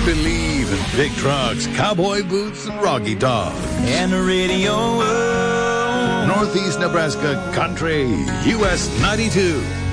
believe in big trucks, cowboy boots, and Rocky Top. And the radio. Northeast Nebraska Country, US 92.